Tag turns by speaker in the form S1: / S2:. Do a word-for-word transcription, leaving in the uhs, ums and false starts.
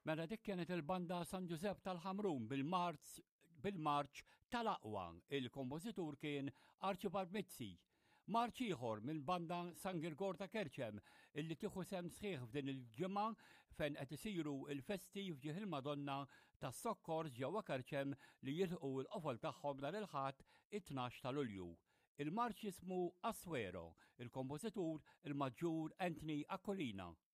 S1: Mela dik kienet il-banda San Giuseppe tal-Ħamrun bil-Marz bil-Marċ tal-Aqwa. Il-kompożitur kien Archibald Mizzi. Marċ ieħor mill-banda San Girgor ta' Kerċem illi tieħu sem sħiħ f'din il-ġimgħa fejn qed isiru l-festi fġieħ il-Madonna tas-Sokkors ġewwa Kerċem li jilħqu l-qofol tagħhom nhar il-Ħadd it-tnax ta' Lulju. Il-marċ jismu Assuero, il-kompożitur il-Maġġur Anthony Aquilina.